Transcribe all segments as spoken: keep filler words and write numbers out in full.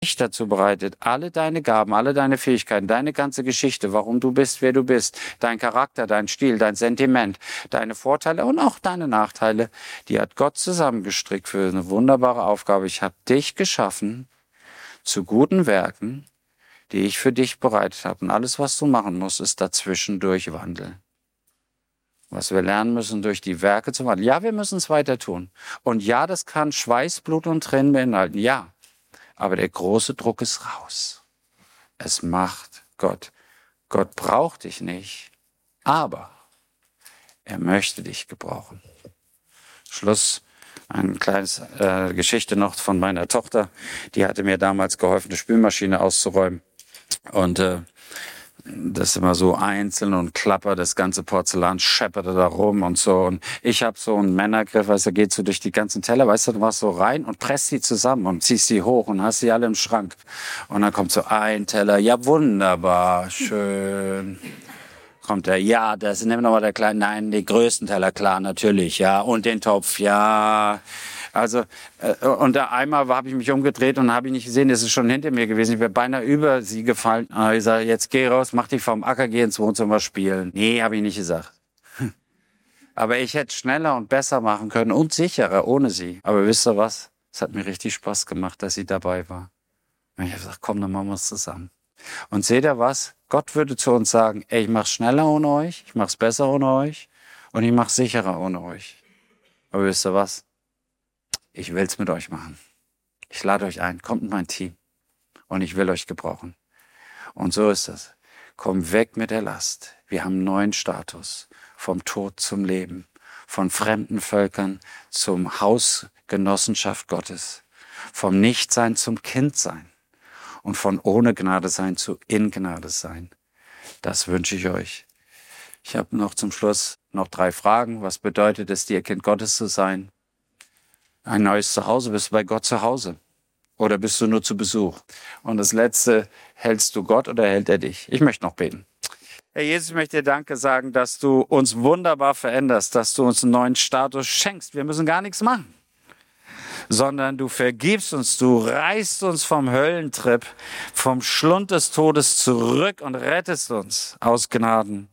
dazu bereitet, alle deine Gaben, alle deine Fähigkeiten, deine ganze Geschichte, warum du bist, wer du bist, dein Charakter, dein Stil, dein Sentiment, deine Vorteile und auch deine Nachteile, die hat Gott zusammengestrickt für eine wunderbare Aufgabe. Ich habe dich geschaffen zu guten Werken, die ich für dich bereitet habe. Und alles, was du machen musst, ist dazwischen durchwandeln. Was wir lernen müssen, durch die Werke zu wandeln. Ja, wir müssen es weiter tun. Und ja, das kann Schweiß, Blut und Tränen beinhalten. Ja. Aber der große Druck ist raus. Es macht Gott. Gott braucht dich nicht, aber er möchte dich gebrauchen. Schluss, eine kleine äh, Geschichte noch von meiner Tochter. Die hatte mir damals geholfen, eine Spülmaschine auszuräumen. Und äh, das ist immer so einzeln und klappert, das ganze Porzellan schepperte da rum und so. Und ich habe so einen Männergriff, weißt du, geht so durch die ganzen Teller, weißt du, du machst so rein und presst sie zusammen und ziehst sie hoch und hast sie alle im Schrank. Und dann kommt so ein Teller, ja wunderbar, schön. Kommt der, ja, das nimm noch mal der kleine, nein, den größten Teller, klar, natürlich, ja. Und den Topf, ja. Also, äh, und da einmal habe ich mich umgedreht und habe ich nicht gesehen, das ist schon hinter mir gewesen. Ich wäre beinahe über sie gefallen. Und ich sage, jetzt geh raus, mach dich vom Acker, geh ins Wohnzimmer spielen. Nee, habe ich nicht gesagt. Aber ich hätte schneller und besser machen können und sicherer ohne sie. Aber wisst ihr was? Es hat mir richtig Spaß gemacht, dass sie dabei war. Und ich habe gesagt, komm, dann machen wir es zusammen. Und seht ihr was? Gott würde zu uns sagen, ey, ich mach's schneller ohne euch, ich mach's besser ohne euch und ich mach's sicherer ohne euch. Aber wisst ihr was? Ich will's mit euch machen. Ich lade euch ein, kommt in mein Team und ich will euch gebrauchen. Und so ist es. Komm weg mit der Last. Wir haben einen neuen Status. Vom Tod zum Leben. Von fremden Völkern zum Hausgenossenschaft Gottes. Vom Nichtsein zum Kindsein. Und von ohne Gnade sein zu in Gnade sein. Das wünsche ich euch. Ich habe noch zum Schluss noch drei Fragen. Was bedeutet es, dir Kind Gottes zu sein? Ein neues Zuhause. Bist du bei Gott zu Hause? Oder bist du nur zu Besuch? Und das Letzte, hältst du Gott oder hält er dich? Ich möchte noch beten. Herr Jesus, ich möchte dir Danke sagen, dass du uns wunderbar veränderst, dass du uns einen neuen Status schenkst. Wir müssen gar nichts machen, sondern du vergibst uns, du reißt uns vom Höllentrip, vom Schlund des Todes zurück und rettest uns aus Gnaden.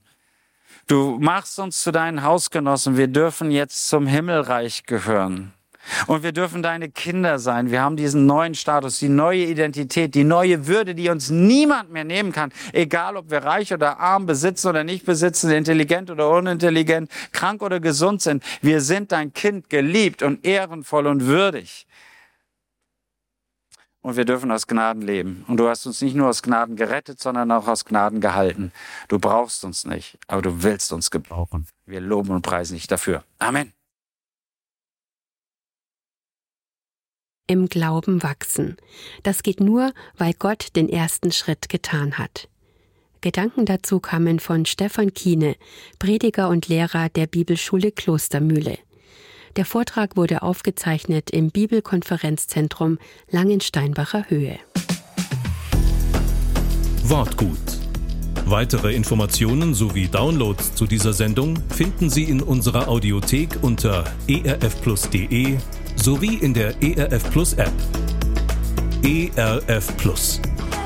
Du machst uns zu deinen Hausgenossen. Wir dürfen jetzt zum Himmelreich gehören. Und wir dürfen deine Kinder sein. Wir haben diesen neuen Status, die neue Identität, die neue Würde, die uns niemand mehr nehmen kann. Egal, ob wir reich oder arm, besitzen oder nicht besitzen, intelligent oder unintelligent, krank oder gesund sind. Wir sind dein Kind, geliebt und ehrenvoll und würdig. Und wir dürfen aus Gnaden leben. Und du hast uns nicht nur aus Gnaden gerettet, sondern auch aus Gnaden gehalten. Du brauchst uns nicht, aber du willst uns gebrauchen. Wir loben und preisen dich dafür. Amen. Im Glauben wachsen. Das geht nur, weil Gott den ersten Schritt getan hat. Gedanken dazu kamen von Stefan Kiene, Prediger und Lehrer der Bibelschule Klostermühle. Der Vortrag wurde aufgezeichnet im Bibelkonferenzzentrum Langensteinbacher Höhe. Wortgut. Weitere Informationen sowie Downloads zu dieser Sendung finden Sie in unserer Audiothek unter e r f plus punkt d e sowie in der E R F Plus App. E R F Plus.